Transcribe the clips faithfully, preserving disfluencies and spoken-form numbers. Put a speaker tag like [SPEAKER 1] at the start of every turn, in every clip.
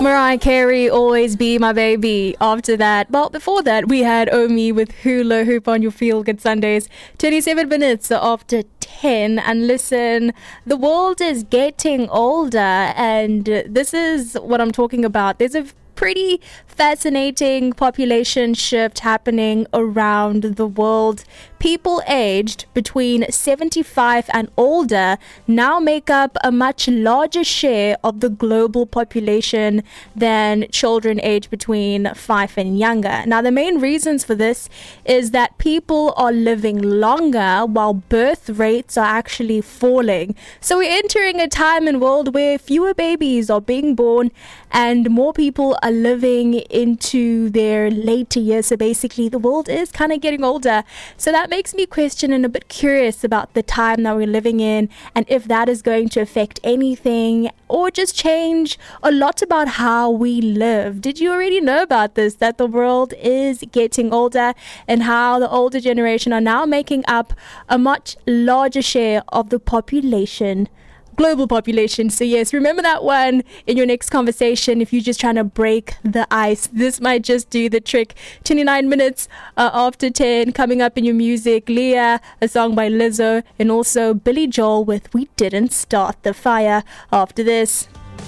[SPEAKER 1] Mariah Carey, Always Be My Baby. After that, well, before that, we had Omi with Hula Hoop on your Feel Good Sundays. twenty-seven minutes after ten. And listen, the world is getting older, and this is what I'm talking about. There's a pretty fascinating population shift happening around the world. People aged between seventy-five and older now make up a much larger share of the global population than children aged between five and younger. Now, the main reasons for this is that people are living longer while birth rates are actually falling. So we're entering a time and world where fewer babies are being born and more people are living into their later years. So basically, the world is kind of getting older. So that makes me question and a bit curious about the time that we're living in, and if that is going to affect anything or just change a lot about how we live. Did you already know about this, that the world is getting older and how the older generation are now making up a much larger share of the population? Global population. So yes, remember that one in your next conversation if you're just trying to break the ice. This might just do the trick. twenty-nine minutes uh, after ten. Coming up in your music, Leah, a song by Lizzo, and also Billy Joel with We Didn't Start the Fire. After this,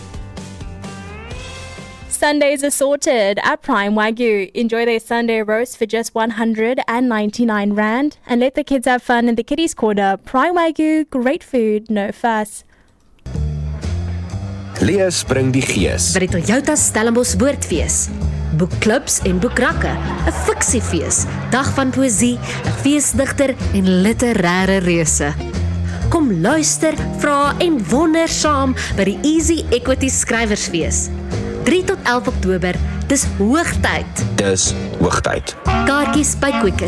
[SPEAKER 1] Sundays are sorted at Prime Wagyu. Enjoy their Sunday roast for just one hundred ninety-nine rand, and let the kids have fun in the kiddies corner. Prime Wagyu, great food, no fuss.
[SPEAKER 2] Leah bring die gees.
[SPEAKER 3] By die Toyota Stellenbosch Woordfees. Boekklubs en boekrakke, 'n fiksiefees, dag van poësie, 'n feesdigter en literêre reuse. Kom luister, vra en wonder saam by die Easy Equity Skrywersfees. drie tot elf Oktober, dis hoogtyd.
[SPEAKER 2] Dis hoogtyd.
[SPEAKER 3] Kaartjies by Quicket.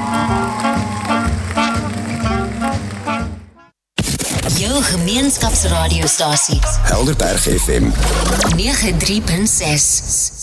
[SPEAKER 4] Jou gemeenskapsradiostasie.
[SPEAKER 2] Helderberg F M
[SPEAKER 4] nege drie punt ses.